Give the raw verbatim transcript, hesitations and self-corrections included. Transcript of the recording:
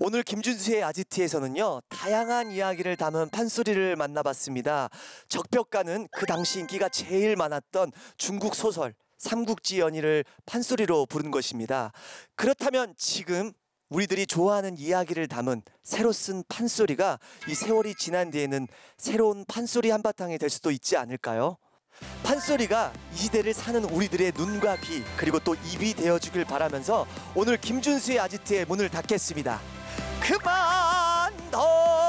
오늘 김준수의 아지트에서는요, 다양한 이야기를 담은 판소리를 만나봤습니다. 적벽가는 그 당시 인기가 제일 많았던 중국 소설 삼국지 연의를 판소리로 부른 것입니다. 그렇다면 지금 우리들이 좋아하는 이야기를 담은 새로 쓴 판소리가 이 세월이 지난 뒤에는 새로운 판소리 한바탕이 될 수도 있지 않을까요? 판소리가 이 시대를 사는 우리들의 눈과 귀 그리고 또 입이 되어주길 바라면서 오늘 김준수의 아지트의 문을 닫겠습니다. 그만 더